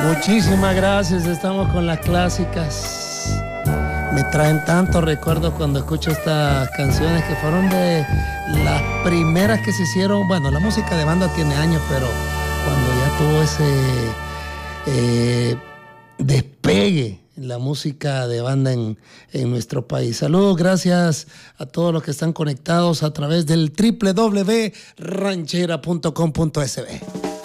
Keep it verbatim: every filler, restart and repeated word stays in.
Muchísimas gracias, estamos con las clásicas. Me traen tantos recuerdos cuando escucho estas canciones que fueron de las primeras que se hicieron. Bueno, la música de banda tiene años, pero cuando ya tuvo ese eh, despegue la música de banda en, en nuestro país. Saludos, gracias a todos los que están conectados a través del doble u doble u doble u punto ranchera punto com punto es be.